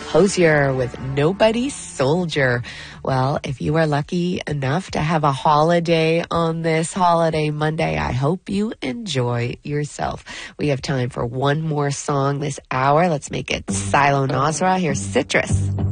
Hosier with Nobody Soldier. Well, if you are lucky enough to have a holiday on this holiday Monday, I hope you enjoy yourself. We have time for one more song this hour. Let's make it Silo Nasra. Here's Citrus.